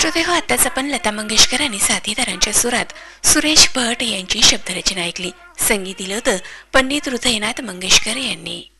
श्रोते हो, आत्ताच आपण लता मंगेशकर आणि साथीदारांच्या सुरात सुरेश भट यांची शब्दरचना ऐकली. संगीत दिलं होतं पंडित हृदयनाथ मंगेशकर यांनी.